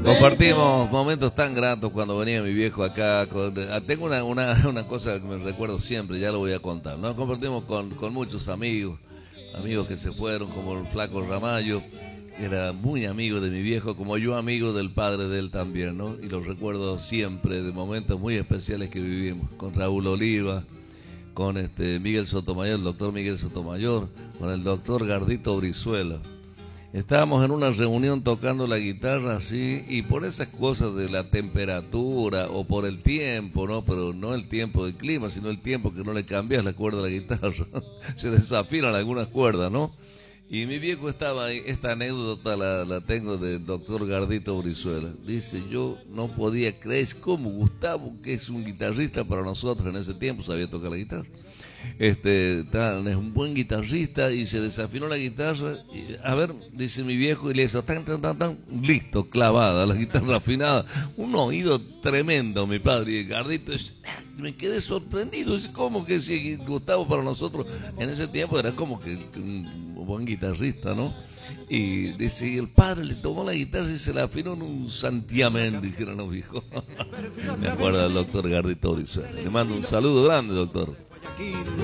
Compartimos momentos tan gratos cuando venía mi viejo acá. Tengo una cosa que me recuerdo siempre, ya lo voy a contar, ¿no? Compartimos con muchos amigos, amigos que se fueron, como el Flaco Ramallo, era muy amigo de mi viejo, como yo amigo del padre de él también, ¿no? Y lo recuerdo siempre de momentos muy especiales que vivimos, con Raúl Oliva, con Miguel Sotomayor, el doctor Miguel Sotomayor, con el doctor Gardito Brizuela. Estábamos en una reunión tocando la guitarra así, y por esas cosas de la temperatura o por el tiempo, ¿no? Pero no el tiempo del clima, sino el tiempo que no le cambias la cuerda a la guitarra. Se desafinan algunas cuerdas, ¿no? Y mi viejo estaba ahí, esta anécdota la tengo del doctor Gardito Brizuela. Dice, yo no podía creer cómo Gustavo, que es un guitarrista para nosotros en ese tiempo, sabía tocar la guitarra. Es un buen guitarrista y se desafinó la guitarra. Y, a ver, dice mi viejo, y le hizo tan, listo, clavada, la guitarra afinada. Un oído tremendo, mi padre. Y Gardito, me quedé sorprendido. Es como que si Gustavo para nosotros en ese tiempo era como que un buen guitarrista, ¿no? Y dice, y el padre le tomó la guitarra y se la afinó en un santiamén, dijeron los viejos. Me acuerdo del doctor Gardito Brizuela. Le mando un saludo grande, doctor.